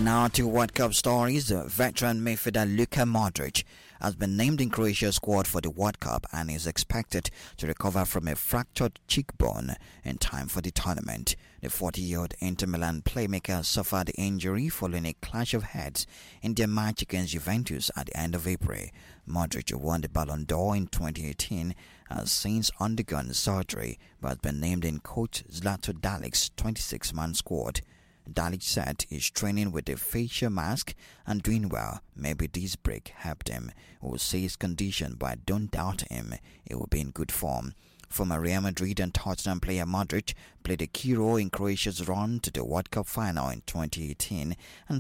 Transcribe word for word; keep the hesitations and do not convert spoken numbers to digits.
Now to World Cup stories. Veteran midfielder Luka Modric has been named in Croatia's squad for the World Cup and is expected to recover from a fractured cheekbone in time for the tournament. The forty-year-old Inter Milan playmaker suffered the injury following a clash of heads in their match against Juventus at the end of April. Modric, who won the Ballon d'Or in twenty eighteen, has since undergone surgery but has been named in coach Zlatko Dalic's twenty-six man squad. Dalic said he's training with a facial mask and doing well. Maybe this break helped him. He will see his condition, but I don't doubt him. He will be in good form. Former Real Madrid and Tottenham player Modric played a key role in Croatia's run to the World Cup final in twenty eighteen and